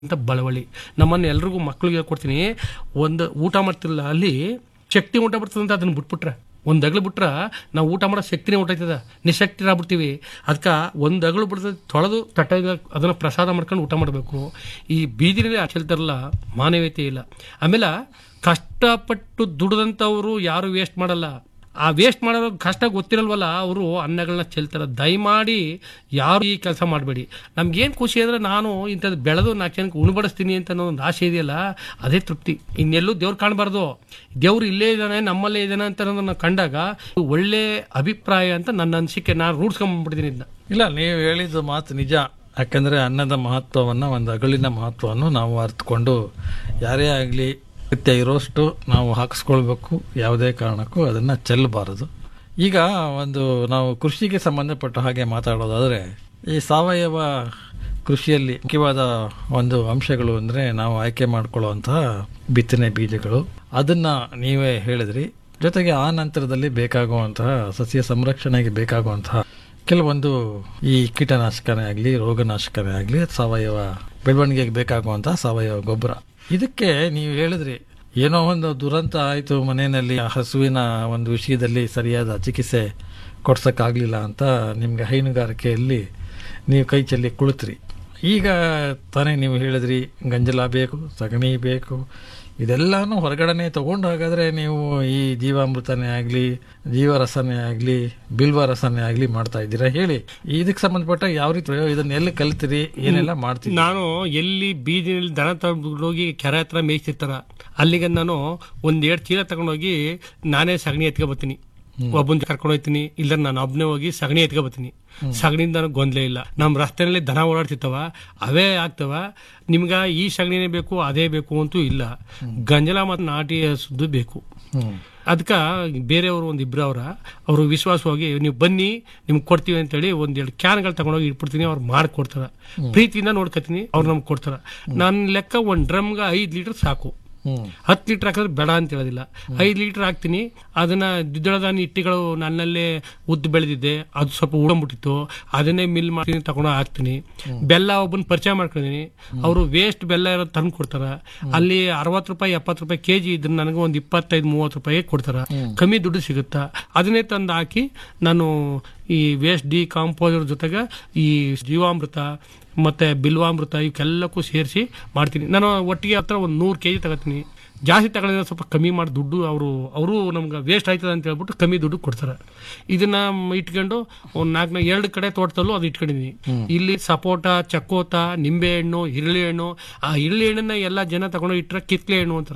ಅಂತ ಬಳವಳಿ. ನಮ್ಮನ್ನು ಎಲ್ರಿಗೂ ಮಕ್ಕಳಿಗೆ ಕೊಡ್ತೀನಿ, ಒಂದು ಊಟ ಮಾಡ್ತಿರಲ್ಲ ಅಲ್ಲಿ ಶಕ್ತಿ ಊಟ ಬರ್ತದೆ ಅಂತ ಅದನ್ನ ಬಿಟ್ಬಿಟ್ರೆ, ಒಂದು ಅಗಲು ಬಿಟ್ರೆ ನಾವು ಊಟ ಮಾಡೋ ಶಕ್ತಿನೇ ಊಟೈತದ, ನಿಶಕ್ತಿರಾಗ್ಬಿಡ್ತೀವಿ. ಅದಕ್ಕೆ ಒಂದು ಅಗಲು ಬಿಡ್ತದೆ ತೊಳೆದು ತಟ್ಟ ಅದನ್ನು ಪ್ರಸಾದ ಮಾಡ್ಕೊಂಡು ಊಟ ಮಾಡಬೇಕು. ಈ ಬೀದಿನಲ್ಲಿ ಚೆಲ್ತಾರಲ್ಲ, ಮಾನವೀಯತೆ ಇಲ್ಲ. ಆಮೇಲೆ ಕಷ್ಟಪಟ್ಟು ದುಡಿದಂಥವ್ರು ಯಾರು ವೇಸ್ಟ್ ಮಾಡಲ್ಲ. ಆ ವೇಸ್ಟ್ ಮಾಡೋರು ಕಷ್ಟ ಗೊತ್ತಿರಲ್ವಲ್ಲ, ಅವರು ಅನ್ನಗಳನ್ನ ಚೆಲ್ತಾರೆ. ದಯಮಾಡಿ ಯಾರು ಈ ಕೆಲಸ ಮಾಡಬೇಡಿ. ನಮ್ಗೇನು ಖುಷಿ ಅಂದರೆ ನಾನು ಇಂಥದ್ದು ಬೆಳೆದು 4 ಜನಕ್ಕೆ ಉಣಬಡಿಸ್ತೀನಿ ಅಂತ ಒಂದು ಆಸೆ ಇದೆಯಲ್ಲ, ಅದೇ ತೃಪ್ತಿ. ಇನ್ನೆಲ್ಲೂ ದೇವ್ರು ಕಾಣಬಾರ್ದು, ದೇವ್ರು ಇಲ್ಲೇ ಇದ್ದಾನೆ, ನಮ್ಮಲ್ಲೇ ಇದ್ದಾನೆ ಅಂತ ನಾವು ಕಂಡಾಗ ಒಳ್ಳೆ ಅಭಿಪ್ರಾಯ ಅಂತ ನನ್ನ ಅನಿಸಿಕೆ. ನಾನು ರೂಢಿಸ್ಕೊಂಡ್ಬಿಡ್ತೀನಿ ಇದನ್ನ. ಇಲ್ಲ, ನೀವು ಹೇಳಿದ ಮಾತು ನಿಜ. ಯಾಕಂದರೆ ಅನ್ನದ ಮಹತ್ವವನ್ನು, ಒಂದು ಅಗಳಿನ ಮಹತ್ವವನ್ನು ನಾವು ಅರ್ಥಕೊಂಡು ಯಾರೇ ಆಗಲಿ ನಿತ್ಯ ಇರೋಷ್ಟು ನಾವು ಹಾಕಿಸ್ಕೊಳ್ಬೇಕು. ಯಾವುದೇ ಕಾರಣಕ್ಕೂ ಅದನ್ನು ಚೆಲ್ಲಬಾರದು. ಈಗ ಒಂದು ನಾವು ಕೃಷಿಗೆ ಸಂಬಂಧಪಟ್ಟ ಹಾಗೆ ಮಾತಾಡೋದಾದರೆ, ಈ ಸಾವಯವ ಕೃಷಿಯಲ್ಲಿ ಮುಖ್ಯವಾದ ಒಂದು ಅಂಶಗಳು ಅಂದರೆ ನಾವು ಆಯ್ಕೆ ಮಾಡಿಕೊಳ್ಳುವಂತಹ ಬಿತ್ತನೆ ಬೀಜಗಳು. ಅದನ್ನು ನೀವೇ ಹೇಳಿದ್ರಿ. ಜೊತೆಗೆ ಆ ನಂತರದಲ್ಲಿ ಬೇಕಾಗುವಂತಹ ಸಸ್ಯ ಸಂರಕ್ಷಣೆಗೆ ಬೇಕಾಗುವಂತಹ ಕೆಲವೊಂದು ಈ ಕೀಟನಾಶಕನೇ ಆಗಲಿ, ರೋಗನಾಶಕನೇ ಆಗಲಿ, ಸಾವಯವ ಬೆಳವಣಿಗೆಗೆ ಬೇಕಾಗುವಂತಹ ಸಾವಯವ ಗೊಬ್ಬರ. ಇದಕ್ಕೆ ನೀವು ಹೇಳಿದ್ರಿ, ಏನೋ ಒಂದು ದುರಂತ ಆಯಿತು ಮನೆಯಲ್ಲಿ, ಹಸುವಿನ ಒಂದು ವಿಷಯದಲ್ಲಿ ಸರಿಯಾದ ಚಿಕಿತ್ಸೆ ಕೊಡ್ಸೋಕ್ಕಾಗಲಿಲ್ಲ ಅಂತ ನಿಮಗೆ ಹೈನುಗಾರಿಕೆಯಲ್ಲಿ ನೀವು ಕೈ ಚೆಲ್ಲಿ ಕುಳಿತ್ರಿ. ಈಗ ತಾನೇ ನೀವು ಹೇಳಿದ್ರಿ ಗಂಜಲ ಬೇಕು, ಸಗಣಿ ಬೇಕು, ಇದೆಲ್ಲನೂ ಹೊರಗಡೆನೆ ತಗೊಂಡು ಹಾಗಾದರೆ ನೀವು ಈ ಜೀವಾಮೃತನೇ ಆಗಲಿ, ಜೀವರಸನೇ ಆಗಲಿ, ಬಿಲ್ವ ರಸನೇ ಆಗಲಿ ಮಾಡ್ತಾ ಇದ್ದೀರಾ. ಹೇಳಿ, ಇದಕ್ಕೆ ಸಂಬಂಧಪಟ್ಟ ಯಾವ ರೀತಿ ಇದನ್ನ ಎಲ್ಲಿ ಕಲಿತೀರಿ, ಏನೆಲ್ಲ ಮಾಡ್ತೀರಿ? ನಾನು ಎಲ್ಲಿ ಬೀದಿನಲ್ಲಿ ದನ ತಗೊಂಡೋಗಿ ಕೆರೆ ಹತ್ರ ಮೇಯಿಸ್ತಿರ್ತಾರ, ಅಲ್ಲಿಗೆ ನಾನು 1-2 ಚೀಲ ತಗೊಂಡೋಗಿ ನಾನೇ ಸಗಣಿ ಎತ್ಕೊ ಬರ್ತೀನಿ. ಒಬ್ಬನ ಕರ್ಕೊಂಡು ಹೋಗ್ತೀನಿ, ಇಲ್ಲ ನಾನು ಒಬ್ಬನೇ ಹೋಗಿ ಸಗಣಿ ಎತ್ಕೊ ಬರ್ತೀನಿ. ಸಗಣಿಯಿಂದ ನನಗೆ ಗೊಂದಲೇ ಇಲ್ಲ. ನಮ್ಮ ರಸ್ತೆಯಲ್ಲಿ ದನ ಓಡಾಡ್ತಿರ್ತವ, ಅವೇ ಆಗ್ತವ. ನಿಮ್ಗ ಈ ಸಗಣಿನೇ ಬೇಕು ಅದೇ ಬೇಕು ಅಂತೂ ಇಲ್ಲ. ಗಂಜಲ ಮತ್ತು ನಾಟಿ ಸುದ್ದು ಬೇಕು. ಅದಕ್ಕೆ ಬೇರೆಯವರು 1-2 ಅವರು ವಿಶ್ವಾಸವಾಗಿ ನೀವು ಬನ್ನಿ ನಿಮ್ಗೆ ಕೊಡ್ತೀವಿ ಅಂತೇಳಿ 1-2 ಕ್ಯಾನ್ಗಳು ತಗೊಂಡೋಗಿ ಇಟ್ಬಿಡ್ತೀನಿ. ಅವ್ರು ಮಾಡಿಕೊಡ್ತಾರ, ಪ್ರೀತಿಯಿಂದ ನೋಡ್ಕೊತೀನಿ. ಅವ್ರು ನಮ್ಗೆ ಕೊಡ್ತಾರ. ನನ್ನ ಲೆಕ್ಕ 1 ಡ್ರಮ್ಗೆ 5 ಲೀಟರ್ ಸಾಕು. 10 ಲೀಟರ್ ಹಾಕಿದ್ರೆ ಬೇಡ ಅಂತ ಹೇಳೋದಿಲ್ಲ. 5 ಲೀಟರ್ ಹಾಕ್ತೀನಿ. ಅದನ್ನ ದ್ವಿದಳ ಹಿಟ್ಟಿಗಳು ನನ್ನಲ್ಲೇ ಉದ್ದು ಬೆಳೆದಿದ್ದೆ, ಅದು ಸ್ವಲ್ಪ ಉಡಂಬಿಟ್ಟಿತ್ತು, ಅದನ್ನೇ ಮಿಲ್ ಮಾಡ್ತೀನಿ, ತಗೊಂಡು ಹಾಕ್ತೀನಿ. ಬೆಲ್ಲ ಒಬ್ಬನ ಪರಿಚಯ ಮಾಡ್ಕೊಂಡಿದ್ದೀನಿ, ಅವರು ವೇಸ್ಟ್ ಬೆಲ್ಲ ಇರೋದು ತಂದು ಕೊಡ್ತಾರ. ಅಲ್ಲಿ 60 ರೂಪಾಯಿ 70 ರೂಪಾಯಿ kg ಇದ್ರೆ ನನಗೆ ಒಂದು 25-30 ರೂಪಾಯಿ ಕೊಡ್ತಾರ. ಕಮ್ಮಿ ದುಡ್ಡು ಸಿಗುತ್ತಾ, ಅದನ್ನೇ ತಂದು ಹಾಕಿ ನಾನು ಈ ವೇಸ್ಟ್ ಡಿಕಾಂಪೋಸರ್ ಜೊತೆಗೆ ಈ ಜೀವಾಮೃತ ಮತ್ತೆ ಬಿಲ್ವಾಮೃತ ಇವಕ್ಕೆಲ್ಲಕ್ಕೂ ಸೇರಿಸಿ ಮಾಡ್ತೀನಿ. ನಾನು ಒಟ್ಟಿಗೆ ಹತ್ರ ಒಂದು 100 kg ತಗೋತೀನಿ. ಜಾಸ್ತಿ ತಗೊಳ್ಳೋದ್ರೆ ಸ್ವಲ್ಪ ಕಮ್ಮಿ ಮಾಡಿ ದುಡ್ಡು ಅವರು ನಮ್ಗೆ ವೇಸ್ಟ್ ಆಯ್ತದ ಅಂತ ಹೇಳ್ಬಿಟ್ಟು ಕಮ್ಮಿ ದುಡ್ಡು ಕೊಡ್ತಾರೆ. ಇದನ್ನ ಇಟ್ಕೊಂಡು ಒಂದು 2 ಕಡೆ ತೋಟದಲ್ಲೂ ಅದು ಇಟ್ಕೊಂಡಿದ್ದೀನಿ. ಇಲ್ಲಿ ಸಪೋಟ, ಚಕ್ಕೋತ, ನಿಂಬೆ ಹಣ್ಣು, ಈರುಳ್ಳಿ ಹಣ್ಣು. ಆ ಈರುಳ್ಳಿ ಹಣ್ಣನ್ನ ಎಲ್ಲ ಜನ ತಗೊಂಡು ಇಟ್ಟರೆ ಕಿತ್ಲೆ ಹಣ್ಣು ಅಂತಾರ.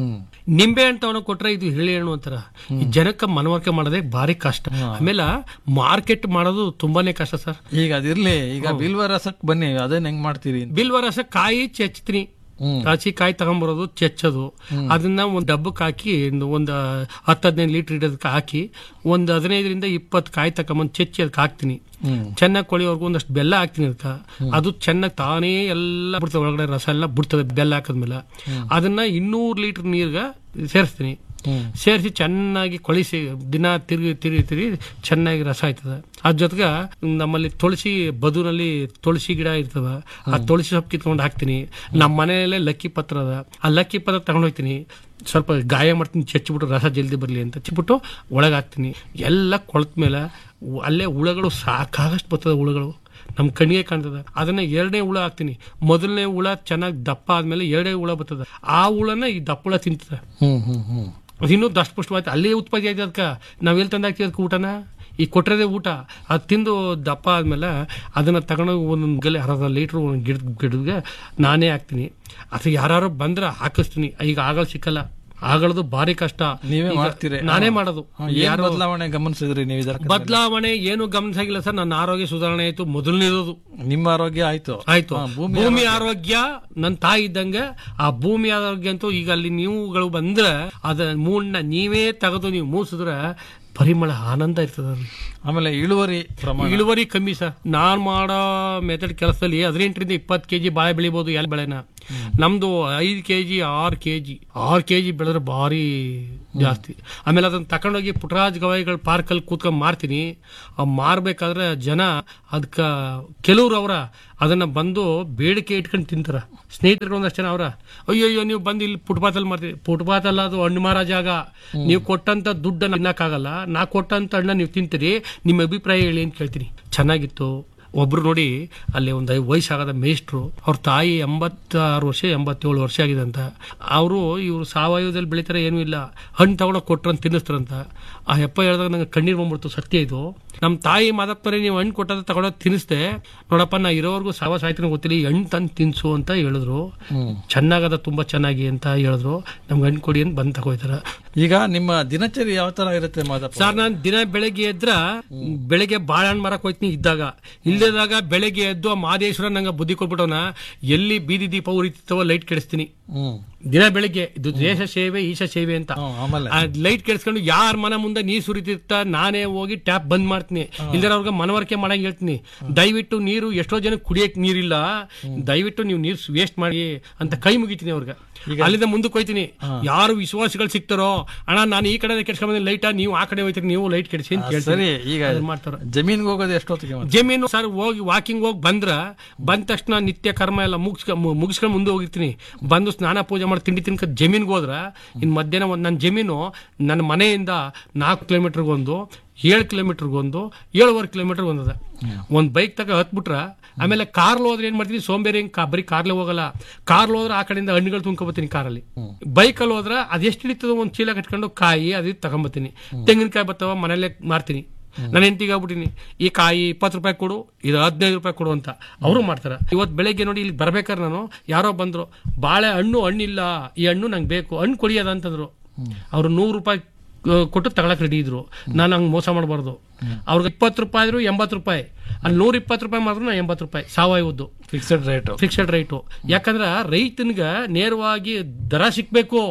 ನಿಂಬೆ ಹಣ್ಣು ತಗೊಂಡು ಕೊಟ್ರೆ ಇದು ಈರುಳ್ಳಿ ಹಣ್ಣು ಅಂತಾರ. ಈ ಜನಕ್ಕೆ ಮನವರಿಕೆ ಮಾಡೋದೇ ಭಾರಿ ಕಷ್ಟ. ಆಮೇಲೆ ಮಾರ್ಕೆಟ್ ಮಾಡೋದು ತುಂಬಾನೇ ಕಷ್ಟ ಸರ್. ಈಗ ಅದಿರ್ಲಿ, ಈಗ ಬಿಲ್ವ ರಸಕ್ಕೆ ಬನ್ನಿ, ಅದೇನ್ ಹೆಂಗ್ ಮಾಡ್ತೀರಿ? ಬಿಲ್ವ ರಸ ಕಾಯಿ ಚೆಚ್ತೀನಿ. ಕಾಯಿ ತಗೊಂಡ್ಬರೋದು, ಚೆಚ್ಚೋದು, ಅದನ್ನ ಒಂದು ಡಬ್ಬಕ್ಕೆ ಹಾಕಿ ಒಂದು 10-15 ಲೀಟರ್ ಇಡೋದಕ್ಕೆ ಹಾಕಿ ಒಂದು 15-20 ಕಾಯಿ ತಗೊಂಬಂದು ಚೆಚ್ಚಿ ಅದಕ್ಕೆ ಹಾಕ್ತೀನಿ. ಚೆನ್ನಾಗಿ ಕೊಳಿಯೋರ್ಗು ಒಂದಷ್ಟು ಬೆಲ್ಲ ಹಾಕ್ತೀನಿ ಅದಕ್ಕೆ. ಅದು ಚೆನ್ನಾಗಿ ತಾನೇ ಎಲ್ಲ ಬಿಡ್ತದೆ, ಒಳಗಡೆ ರಸ ಎಲ್ಲ ಬಿಡ್ತದೆ ಬೆಲ್ಲ ಹಾಕಿದ್ಮೇಲೆ. ಅದನ್ನ 200 ಲೀಟರ್ ನೀರ್ಗೆ ಸೇರಿಸ್ತೀನಿ. ಸೇರಿಸಿ ಚೆನ್ನಾಗಿ ಕೊಳಿಸಿ ದಿನ ತಿರುಗಿ ಚೆನ್ನಾಗಿ ರಸ ಆಯ್ತದ. ಅದ್ರ ಜೊತೆಗೆ ನಮ್ಮಲ್ಲಿ ತುಳಸಿ ಬದುನಲ್ಲಿ ತುಳಸಿ ಗಿಡ ಇರ್ತದ, ಆ ತುಳಸಿ ಸೊಪ್ಪು ಕಿತ್ಕೊಂಡು ಹಾಕ್ತೀನಿ. ನಮ್ಮ ಮನೆಯಲ್ಲೇ ಲಕ್ಕಿ ಪತ್ರ ಅದ, ಆ ಲಕ್ಕಿ ಪತ್ರ ತಗೊಂಡು ಹೋಗ್ತೀನಿ. ಸ್ವಲ್ಪ ಗಾಯ ಮಾಡ್ತೀನಿ, ಚೆಚ್ಚಿಬಿಟ್ಟು ರಸ ಜಲ್ದಿ ಬರಲಿ ಅಂತ ಚೆಚ್ಚಿಬಿಟ್ಟು ಒಳಗೆ ಹಾಕ್ತೀನಿ. ಎಲ್ಲ ಕೊಳತ ಮೇಲೆ ಅಲ್ಲೇ ಹುಳಗಳು ಸಾಕಾಗಷ್ಟು ಬರ್ತದೆ. ಹುಳುಗಳು ನಮ್ಮ ಕಣ್ಣಿಗೆ ಕಾಣ್ತದೆ. ಅದನ್ನ 2ನೇ ಹುಳ ಹಾಕ್ತೀನಿ. ಮೊದಲನೇ ಹುಳ ಚೆನ್ನಾಗಿ ದಪ್ಪ ಆದ್ಮೇಲೆ 2ನೇ ಹುಳ ಬರ್ತದೆ. ಆ ಹುಳನ ಈ ದಪ್ಪ ಹುಳ ತಿಂತದೆ. ಅದು ಇನ್ನೂ ದಷ್ಟಪುಷ್ಟವಾಯ್ತು, ಅಲ್ಲೇ ಉತ್ಪತ್ತಿ ಆಯ್ತು. ಅದಕ್ಕೆ ನಾವೆಲ್ಲಿ ತಂದು ಹಾಕ್ತೀವಿ ಅದಕ್ಕೆ ಊಟನ? ಈ ಕೊಟ್ಟರೆ ಊಟ ಅದು ತಿಂದು ದಪ್ಪ ಆದ್ಮೇಲೆ ಅದನ್ನ ತಗೊಂಡೋಗಿ ಒಂದೊಂದು ಗಲೆ 1/2 ಲೀಟ್ರ್ ಒಂದು ಗಿಡಕ್ಕೆ ನಾನೇ ಹಾಕ್ತೀನಿ. ಅದು ಯಾರು ಬಂದ್ರೆ ಹಾಕಿಸ್ತೀನಿ. ಈಗ ಆಗಲ್ ಸಿಕ್ಕಲ್ಲ, ಆಗಳದು ಭಾರಿ ಕಷ್ಟ. ನೀವೇ ಮಾಡ್ತೀರಿ? ನಾನೇ ಮಾಡೋದು. ಯಾರು ಬದಲಾವಣೆ ಗಮನಿಸಿದ್ರಿ ನೀವು? ಬದಲಾವಣೆ ಏನು ಗಮನಿಸಾಗಿಲ್ಲ ಸರ್. ನನ್ನ ಆರೋಗ್ಯ ಸುಧಾರಣೆ ಆಯ್ತು. ಮೊದಲನೇದು ನಿಮ್ಮ ಆರೋಗ್ಯ ಆಯ್ತು. ಭೂಮಿ ಆರೋಗ್ಯ ನನ್ನ ತಾಯಿ ಇದ್ದಂಗೆ. ಆ ಭೂಮಿ ಆರೋಗ್ಯ ಅಂತೂ ಈಗ ಅಲ್ಲಿ ನೀವುಗಳು ಬಂದ್ರೆ ಅದ ಮೂಣ್ಣ ನೀವೇ ತೆಗೆದು ನೀವು ಮೂಸಿದ್ರೆ ಪರಿಮಳ ಆನಂದ ಇರ್ತದ. ಆಮೇಲೆ ಇಳುವರಿ ಕಮ್ಮಿ ಸರ್. ನಾನ್ ಮಾಡೋ ಮೆಥಡ್ ಕೆಲಸದಲ್ಲಿ 18-20 kg ಬಾಳೆ ಬೆಳಿಬಹುದು. ಎಲ್ಲ ಬೆಳೆನ ನಮ್ದು 5 kg 6 kg ಬೆಳೆದ್ರೆ ಭಾರಿ ಜಾಸ್ತಿ. ಆಮೇಲೆ ಅದನ್ನ ತಕೊಂಡೋಗಿ ಪುಟ್ಟರಾಜ್ ಗವಾಯಿಗಳ ಪಾರ್ಕಲ್ಲಿ ಕೂತ್ಕೊಂಡ್ ಮಾರ್ತೀನಿ. ಮಾರ್ಬೇಕಾದ್ರೆ ಜನ ಅದಕ್ಕ ಕೆಲವ್ರು ಅದನ್ನ ಬಂದು ಬೇಡಿಕೆ ಇಟ್ಕೊಂಡು ತಿಂತಾರ. ಸ್ನೇಹಿತರುಗಳು ಒಂದಷ್ಟು ಜನ ಅಯ್ಯೋ ನೀವು ಬಂದು ಇಲ್ಲಿ ಫುಟ್ಪಾತಲ್ಲಿ ಮಾರ್ತೀವಿ. ಫುಟ್ಪಾತಲ್ಲ, ಅದು ಹಣ್ಣು ಮಾರೋ ಜಾಗ. ನೀವು ಕೊಟ್ಟಂತ ದುಡ್ಡನ್ನ ತಿನ್ನಕ್ಕಾಗಲ್ಲ. ನಾ ಕೊಟ್ಟಂತ ಹಣ್ಣ ನೀವು ತಿಂತೀರಿ, ನಿಮ್ಮ ಅಭಿಪ್ರಾಯ ಹೇಳಿ ಅಂತ ಕೇಳ್ತೀನಿ. ಚೆನ್ನಾಗಿತ್ತು. ಒಬ್ರು ನೋಡಿ ಅಲ್ಲಿ ಒಂದು ವಯಸ್ಸಾಗದ ಮೇಷ್ಟ್ರು, ಅವ್ರ ತಾಯಿ 86 ವರ್ಷ 87 ವರ್ಷ ಆಗಿದೆ ಅಂತ. ಇವ್ರು ಸಾವಯವದಲ್ಲಿ ಬೆಳಿತಾರೆ, ಏನೂ ಇಲ್ಲ, ಹಣ್ಣು ತಗೊಂಡೋಗಿ ಕೊಟ್ರಂತ ತಿನ್ನಿಸ್ತಾರಂತ. ಆ ಯಪ್ಪ ಹೇಳಿದಾಗ ನಂಗೆ ಕಣ್ಣೀರು ಬಂದ್ಬಿಡ್ತು. ಸತ್ಯ ಇದು. ನಮ್ಮ ತಾಯಿ ಮಾದಪ್ಪರೇ ನೀವು ಹಣ್ಣು ಕೊಟ್ಟದ ತಗೊಂಡೋಗಿ ತಿನ್ನಿಸ್ದೆ, ನೋಡಪ್ಪ ನಾ ಇರೋವರೆಗೂ ಸಾಯ್ತೀನಿ ಗೊತ್ತಿಲ್ಲ, ಈ ಹಣ್ಣು ತಂದು ತಿನ್ಸು ಅಂತ ಹೇಳಿದ್ರು. ಚೆನ್ನಾಗದ, ತುಂಬಾ ಚೆನ್ನಾಗಿ ಅಂತ ಹೇಳಿದ್ರು. ನಮ್ಗೆ ಹಣ್ಣು ಕೊಡಿ ಅಂತ ಬಂದು ತಗೋಯ್ತಾರ. ಈಗ ನಿಮ್ಮ ದಿನಚರಿ ಯಾವ ತರ ಇರುತ್ತೆ ಮಾದಪ್ಪ? ಸರ್, ನಾನು ದಿನ ಬೆಳಗ್ಗೆ ಎದ್ರ ಬೆಳಗ್ಗೆ ಬಾಳೆಹಣ್ಣು ಮರಕ್ ಹೋಯ್ತೀನಿ ಇದ್ದಾಗ. ಇಲ್ಲದಾಗ ಬೆಳಗ್ಗೆ ಎದ್ದು ಮಹದೇಶ್ವರ ನಂಗೆ ಬುದ್ಧಿ ಕೊಟ್ಬಿಟ್ಟವನ, ಎಲ್ಲಿ ಬೀದಿ ದೀಪ ಉರಿತಿತ್ತವೋ ಲೈಟ್ ಕೆಡಿಸ್ತೀನಿ. ದಿನ ಬೆಳಗ್ಗೆ ಇದು ದೇಶ ಸೇವೆ ಈಶ ಸೇವೆ ಅಂತ ಲೈಟ್ ಕೆಡಿಸ್ಕೊಂಡು ಯಾರ ಮನ ಮುಂದೆ ನೀರು ಸುರಿತಿರ್ತ ನಾನೇ ಹೋಗಿ ಟ್ಯಾಪ್ ಬಂದ್ ಮಾಡ್ತೀನಿ. ಇಲ್ದಾರ ಅವ್ರಿಗೆ ಮನವರಿಕೆ ಮಾಡಂಗ್ ಹೇಳ್ತೀನಿ, ದಯವಿಟ್ಟು ನೀರು ಎಷ್ಟೋ ಜನ ಕುಡಿಯಕ್ ನೀರಿಲ್ಲ, ದಯವಿಟ್ಟು ನೀವು ನೀರು ವೇಸ್ಟ್ ಮಾಡಿ ಅಂತ ಕೈ ಮುಗಿತೀನಿ ಅವ್ರಿಗೆ. ಅಲ್ಲಿಂದ ಮುಂದಕ್ಕೆ ಹೋಯ್ತೀನಿ. ಯಾರು ವಿಶ್ವಾಸಿಗಳು ಸಿಗ್ತಾರೋ, ಅಣ್ಣ ನಾನು ಈ ಕಡೆ ಕೆಡ್ಸ್ಕೊಂಡ್ ಲೈಟ್, ನೀವು ಆ ಕಡೆ ಹೋಯ್ತೀರಿ, ನೀವು ಲೈಟ್ ಕೆಡಿಸಿ ಅಂತ ಹೇಳ್ತಾರೆ. ಈಗ ಮಾಡ್ತಾರ. ಜಮೀನ್ಗೆ ಹೋಗೋದು ಎಷ್ಟೊತ್ತಿಗೆ? ಜಮೀನು ಸರ್ ಹೋಗಿ ವಾಕಿಂಗ್ ಹೋಗಿ ಬಂದ ತಕ್ಷಣ ನಿತ್ಯ ಕರ್ಮ ಎಲ್ಲ ಮುಗಿಸ್ಕೊಂಡು ಮುಂದೆ ಹೋಗಿರ್ತೀನಿ. ಬಂದು ಸ್ನಾನ ಪೂಜೆ ಮಾಡಿ ತಿಂಡಿ ತಿನ್ಕ ಜಮೀನ್ಗೆ ಹೋದ್ರ ಇನ್ ಮಧ್ಯಾಹ್ನ ನನ್ನ ಜಮೀನು ನನ್ನ ಮನೆಯಿಂದ 4 ಕಿಲೋಮೀಟರ್ಗೊಂದು, 7 ಕಿಲೋಮೀಟರ್ಗೊಂದು, 7.5 ಕಿಲೋಮೀಟರ್ ಒಂದದ. ಒಂದ್ ಬೈಕ್ ತಗ ಹತ್ಬಿಟ್ರ, ಆಮೇಲೆ ಕಾರ್ಲ್ ಹೋದ್ರೆ ಏನ್ ಮಾಡ್ತೀನಿ, ಸೋಂಬೇರಿ ಬರೀ ಕಾರ್ಲೆ ಹೋಗಲ್ಲ. ಕಾರ್ಲ್ ಹೋದ್ರೆ ಆ ಕಡೆಯಿಂದ ಹಣ್ಣುಗಳು ತುಂಬ್ಕೊಬತ್ತೀನಿ ಕಾರಲ್ಲಿ. ಬೈಕಲ್ಲಿ ಹೋದ್ರ ಅದೆಷ್ಟು ಹಿಡಿತದ ಒಂದ್ ಚೀಲ ಕಟ್ಕೊಂಡು ಕಾಯಿ ಅದು ತಗೊಂಬತ್ತೀನಿ. ತೆಂಗಿನಕಾಯಿ ಬರ್ತಾವ ಮನೇಲೆ ಮಾರ್ತೀನಿ. ನಾನು ಹೆಂಡತಿಗೆ ಆಗ್ಬಿಟ್ಟಿನಿ, ಈ ಕಾಯಿ 20 ರೂಪಾಯಿ ಕೊಡು, ಇದು 15 ರೂಪಾಯಿ ಕೊಡು ಅಂತ. ಅವರು ಮಾಡ್ತಾರ. ಇವತ್ತು ಬೆಳಗ್ಗೆ ನೋಡಿ ಇಲ್ಲಿ ಬರ್ಬೇಕಾದ್ರೆ ನಾನು ಯಾರೋ ಬಂದ್ರು, ಬಾಳೆ ಹಣ್ಣಿಲ್ಲ, ಈ ಹಣ್ಣು ನಂಗೆ ಬೇಕು, ಹಣ್ಣು ಕೊಡಿಯದ ಅಂತಂದ್ರು. ಅವ್ರು 100 ರೂಪಾಯಿ ಕೊಟ್ಟು ತಗೊಳಕ್ ರೆಡಿ ಇದ್ರು. ನಾನು ಹಂಗೆ ಮೋಸ ಮಾಡಬಾರ್ದು. ಅವ್ರಿಗೆ 20 ರೂಪಾಯಿ ಆದ್ರು 80 ರೂಪಾಯಿ, ಅಲ್ಲಿ 120 ರೂಪಾಯಿ ಮಾತ್ರ 80 ರೂಪಾಯಿ ಸಾವಯವದ್ದು ಫಿಕ್ಸೆಡ್ ರೇಟು. ಯಾಕಂದ್ರ ರೈತನ್ಗ ನೇರವಾಗಿ ದರ ಸಿಕ್ಬೇಕು.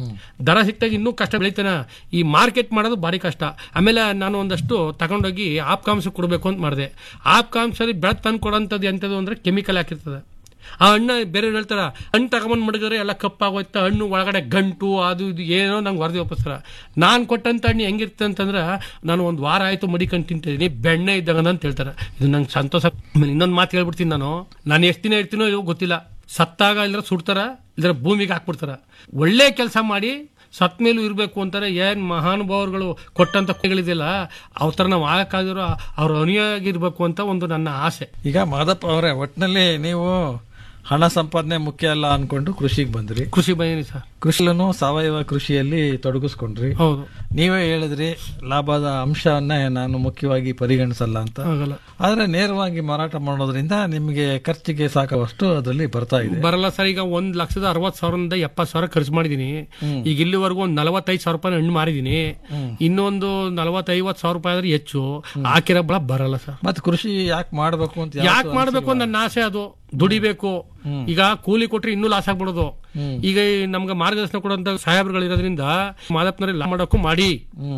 ದರ ಸಿಕ್ತಾಗ ಇನ್ನೂ ಕಷ್ಟ ಬೆಳಿತಾನ. ಈ ಮಾರ್ಕೆಟ್ ಮಾಡೋದು ಭಾರಿ ಕಷ್ಟ. ಆಮೇಲೆ ನಾನು ಒಂದಷ್ಟು ತಗೊಂಡೋಗಿ ಆಪ್ಕಾಂಶ ಕೊಡಬೇಕು ಅಂತ ಮಾಡಿದೆ. ಆಪ್ಕಾಂಶ ಬೆಳೆದ್ ತಂದು ಕೊಡೋಂಥದ್ದು ಎಂಥದ್ದು ಅಂದ್ರೆ ಕೆಮಿಕಲ್ ಹಾಕಿರ್ತದೆ. ಆ ಹಣ್ಣು ಬೇರೆ ಹೇಳ್ತಾರ, ಹಣ್ಣು ತಗೊಂಡ್ ಮಡಗಿದ್ರೆ ಎಲ್ಲ ಕಪ್ಪಾಗೋಯ್ತ, ಹಣ್ಣು ಒಳಗಡೆ ಗಂಟು ಅದು ಇದು ಏನೋ ನಂಗೆ ವರದಿ ವಾಪಸ್ತಾರ. ನಾನು ಕೊಟ್ಟಂತ ಹಣ್ಣು ಹೆಂಗಿರುತ್ತೆ ಅಂತಂದ್ರೆ, ನಾನು ಒಂದು ವಾರ ಆಯ್ತು ಮಡಿಕೊಂಡು ತಿಂತಿದ್ದೀನಿ, ಬೆಣ್ಣೆ ಇದ್ದಾಗ ಅಂತ ಹೇಳ್ತಾರೆ. ಇದು ನಂಗೆ ಸಂತೋಷ. ಇನ್ನೊಂದು ಮಾತು ಹೇಳ್ಬಿಡ್ತೀನಿ, ನಾನು ಎಷ್ಟು ದಿನ ಇರ್ತೀನೋ ಇವಾಗ ಗೊತ್ತಿಲ್ಲ. ಸತ್ತಾಗ ಇಲ್ಲರ ಸುಡ್ತಾರ, ಇಲ್ಲರ ಭೂಮಿಗೆ ಹಾಕ್ಬಿಡ್ತಾರ. ಒಳ್ಳೆ ಕೆಲಸ ಮಾಡಿ ಸತ್ ಮೇಲೂ ಇರಬೇಕು ಅಂತಾರೆ. ಏನ್ ಮಹಾನುಭಾವರುಗಳು ಕೊಟ್ಟಂತ ಗಳಿದೆಯಲ್ಲ, ಅವ್ರ ತರ ನಾವು ಆಗಕ್ಕಾಗಿರೋ ಅವ್ರ ಅನುಯಾಗಿರ್ಬೇಕು ಅಂತ ಒಂದು ನನ್ನ ಆಸೆ. ಈಗ ಮಾದಪ್ಪ ಅವರೇ, ಒಟ್ಟಿನಲ್ಲಿ ನೀವು ಹಣ ಸಂಪಾದನೆ ಮುಖ್ಯ ಅಲ್ಲ ಅನ್ಕೊಂಡು ಕೃಷಿಗೆ ಬಂದ್ರಿ. ಕೃಷಿ ಬಂದಿನಿ ಸರ್. ಕೃಷಿಲೂ ಸಾವಯವ ಕೃಷಿಯಲ್ಲಿ ತೊಡಗಿಸ್ಕೊಂಡ್ರಿ. ಹೌದು. ನೀವೇ ಹೇಳಿದ್ರಿ ಲಾಭದ ಅಂಶವನ್ನ ನಾನು ಮುಖ್ಯವಾಗಿ ಪರಿಗಣಿಸಲ್ಲ ಅಂತ. ಆದ್ರೆ ನೇರವಾಗಿ ಮಾರಾಟ ಮಾಡೋದ್ರಿಂದ ನಿಮಗೆ ಖರ್ಚಿಗೆ ಸಾಕವಷ್ಟು ಅದರಲ್ಲಿ ಬರ್ತಾ ಇದೆ. ಬರಲ್ಲ ಸರ್. ಈಗ 1,60,000 70,000 ಖರ್ಚು ಮಾಡಿದೀನಿ. ಈಗ ಇಲ್ಲಿವರೆಗೂ ಒಂದು 45,000 ರೂಪಾಯಿ ಹಣ್ಣು ಮಾರಿದೀನಿ. ಇನ್ನೊಂದು 40,000-50,000 ರೂಪಾಯಿ ಆದ್ರೆ ಹೆಚ್ಚು ಹಾಕಿರೋ ಬಳ ಬರಲ್ಲ ಸರ್. ಮತ್ತೆ ಕೃಷಿ ಯಾಕೆ ಮಾಡ್ಬೇಕು ಅಂತ ನನ್ನ ಆಸೆ. ಅದು ದುಡಿಬೇಕು. ಈಗ ಕೂಲಿ ಕೊಟ್ರೆ ಇನ್ನೂ ಲಾಸ್ ಆಗ್ಬಿಡೋದು. ಈಗ ನಮ್ಗೆ ಮಾರ್ಗದರ್ಶನ ಕೊಡುವಂತ ಸಾಹೇಬ್ರುಗಳು ಇರೋದ್ರಿಂದ ಮಾದಪ್ಪನವ್ರಿಗೆ ಲಾಭ ಮಾಡೋಕ್ಕೂ ಮಾಡಿ,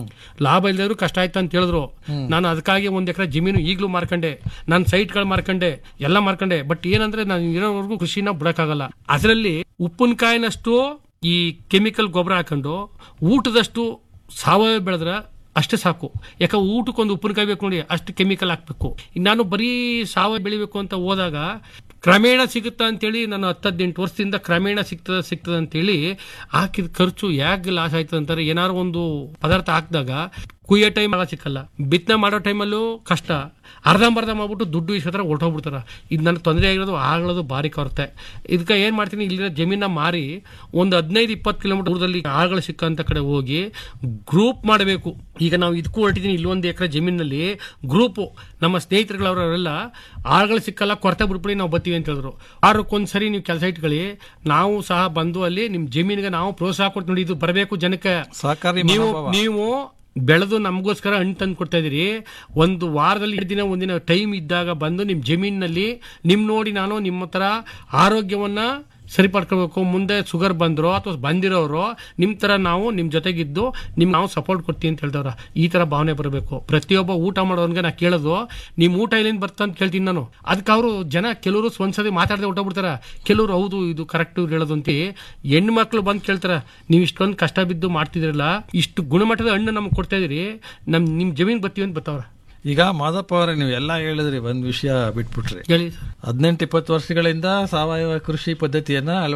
ಲಾಭ ಇಲ್ಲದ್ರು ಕಷ್ಟ ಆಯ್ತು ಅಂತ ಹೇಳಿದ್ರು. ನಾನು ಅದಕ್ಕಾಗಿ 1 ಎಕರೆ ಜಮೀನು ಈಗಲೂ ಮಾರ್ಕೊಂಡೆ, ನನ್ನ ಸೈಟ್ಗಳು ಮಾರ್ಕೊಂಡೆ, ಎಲ್ಲ ಮಾರ್ಕೊಂಡೆ. ಬಟ್ ಏನಂದ್ರೆ ನಾನು ಇರೋವರೆಗೂ ಕೃಷಿನ ಬಿಡಕ್ಕಾಗಲ್ಲ. ಅದರಲ್ಲಿ ಉಪ್ಪಿನಕಾಯಿನಷ್ಟು ಈ ಕೆಮಿಕಲ್ ಗೊಬ್ಬರ ಹಾಕೊಂಡು ಊಟದಷ್ಟು ಸಾವಯವ ಬೆಳೆದ್ರ ಅಷ್ಟೇ ಸಾಕು. ಯಾಕೆ ಊಟಕ್ಕೊಂದು ಉಪ್ಪಿನಕಾಯಿ ಬೇಕು ನೋಡಿ, ಅಷ್ಟು ಕೆಮಿಕಲ್ ಹಾಕ್ಬೇಕು. ನಾನು ಬರೀ ಸಾವಯವ ಬೆಳಿಬೇಕು ಅಂತ ಹೋದಾಗ ಕ್ರಮೇಣ ಸಿಗುತ್ತಾ ಅಂತೇಳಿ ನಾನು 10-18 ವರ್ಷದಿಂದ ಕ್ರಮೇಣ ಸಿಗ್ತದ ಅಂತೇಳಿ ಹಾಕಿದ ಖರ್ಚು ಯಾಕೆ ಲಾಸ್ ಆಯ್ತದ ಅಂತಾರೆ. ಏನಾದ್ರು ಒಂದು ಪದಾರ್ಥ ಹಾಕಿದಾಗ ಕುಯ್ಯೋ ಟೈಮ್ ಸಿಕ್ಕಲ್ಲ, ಬಿತ್ತನೆ ಮಾಡೋ ಟೈಮಲ್ಲೂ ಕಷ್ಟ, ಅರ್ಧಂಬರ್ಧ ಮಾಡ್ಬಿಟ್ಟು ದುಡ್ಡು ಇಸ್ಕೊತಾರೆ, ಹೊರಟೋಗ್ಬಿಡ್ತಾರ. ಇದು ನನಗೆ ತೊಂದರೆ ಆಗಿರೋದು ಆಗಳೋದು ಭಾರಿ ಕೊರತೆ. ಇದಕ್ಕೆ ಏನ್ ಮಾಡ್ತೀನಿ, ಇಲ್ಲಿನ ಜಮೀನ ಮಾರಿ ಒಂದು 15-20 ಕಿಲೋಮೀಟರ್ ದೂರದಲ್ಲಿ ಆಳುಗಳು ಸಿಕ್ಕಂತ ಕಡೆ ಹೋಗಿ ಗ್ರೂಪ್ ಮಾಡಬೇಕು. ಈಗ ನಾವು ಇದಕ್ಕೂ ಹೊರಟಿದ್ದೀನಿ, ಇಲ್ಲಿ 1 ಎಕರೆ ಜಮೀನಲ್ಲಿ ಗ್ರೂಪು ನಮ್ಮ ಸ್ನೇಹಿತರುಗಳವರೆಲ್ಲ ಆಳುಗಳು ಸಿಕ್ಕಲ್ಲ, ಕೊರತೆ ಬಿಟ್ಬಿಡಿ ನಾವು ಬರ್ತೀವಿ ಅಂತ ಹೇಳಿದ್ರು. ವಾರಕ್ಕೊಂದ್ಸರಿ ನೀವು ಕೆಲಸ ಇಟ್ಕೊಳ್ಳಿ, ನಾವು ಸಹ ಬಂದು ಅಲ್ಲಿ ನಿಮ್ ಜಮೀನಿಗೆ ನಾವು ಪ್ರೋತ್ಸಾಹ ಕೊಟ್ಟು ನೋಡಿ, ಇದು ಬರಬೇಕು ಜನಕ್ಕೆ. ಸಹಕಾರಿ ನೀವು ಬೆಳೆದು ನಮಗೋಸ್ಕರ ಹಣ್ಣು ತಂದು ಕೊಡ್ತಾ ಇದೀರಿ. ಒಂದು ವಾರದಲ್ಲಿ 2 ದಿನ 1 ದಿನ ಟೈಮ್ ಇದ್ದಾಗ ಬಂದು ನಿಮ್ ಜಮೀನಿನಲ್ಲಿ ನಿಮ್ ನೋಡಿ ನಾನು ನಿಮ್ಮ ತರ ಆರೋಗ್ಯವನ್ನ ಸರಿಪಡ್ಕೋಬೇಕು. ಮುಂದೆ ಶುಗರ್ ಬಂದ್ರು ಅಥವಾ ಬಂದಿರೋರು ನಿಮ್ ತರ ನಾವು ನಿಮ್ ಜೊತೆಗಿದ್ದು ನಾವು ಸಪೋರ್ಟ್ ಕೊಡ್ತೀವಿ ಅಂತ ಹೇಳ್ತಾವ್ರ. ಈ ತರ ಭಾವನೆ ಬರಬೇಕು. ಪ್ರತಿಯೊಬ್ಬ ಊಟ ಮಾಡೋನ್ಗೆ ನಾ ಕೇಳೋದು ನಿಮ್ ಊಟ ಎಲ್ಲಿಂದ ಬರ್ತ ಅಂತ ಕೇಳ್ತೀನಿ ನಾನು. ಅದಕ್ಕೆ ಅವರು ಜನ ಕೆಲವರು ಒಂದ್ಸತಿ ಮಾತಾಡದೆ ಊಟ ಬಿಡ್ತಾರ, ಕೆಲವರು ಹೌದು ಇದು ಕರೆಕ್ಟ್ ಹೇಳೋದು ಅಂತ. ಹೆಣ್ಣು ಮಕ್ಳು ಬಂದು ಕೇಳ್ತಾರ, ನೀವು ಇಷ್ಟೊಂದು ಕಷ್ಟ ಬಿದ್ದು ಮಾಡ್ತಿದ್ರಲ್ಲ, ಇಷ್ಟು ಗುಣಮಟ್ಟದ ಹಣ್ಣು ನಮ್ಗೆ ಕೊಡ್ತಾ ಇದೀರಿ, ನಿಮ್ ಜಮೀನ್ ಬರ್ತೀವಿ ಅಂತ ಬರ್ತಾವ್ರ. ಈಗ ಮಾದಪ್ಪ ಅವರೇ, ನೀವು ಎಲ್ಲ ಹೇಳಿದ್ರಿ, ಒಂದ್ ವಿಷಯ ಬಿಟ್ಬಿಟ್ರಿ. ಹೇಳಿ. 18-20 ವರ್ಷಗಳಿಂದ ಸಾವಯವ ಕೃಷಿ ಪದ್ಧತಿಯನ್ನ